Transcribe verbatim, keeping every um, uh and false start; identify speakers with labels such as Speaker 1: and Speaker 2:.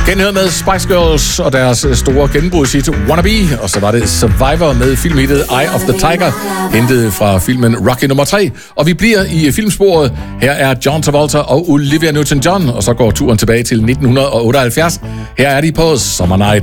Speaker 1: Genhør med Spice Girls og deres store gennembrudshit Wannabe, og så var det Survivor med filmhittet Eye of the Tiger, hentet fra filmen Rocky nummer tre. Og vi bliver i filmsporet. Her er John Travolta og Olivia Newton-John, og så går turen tilbage til nitten otteoghalvfjerds. Her er de på Summer Night.